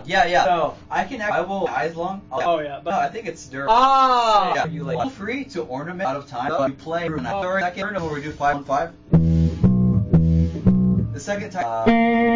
Yeah. So I will eyes long. Oh yeah. No, I think it's durable. Ah. Yeah, you feel free to ornament out of time. But you play through second turn, and we do 5 on 5. The second time.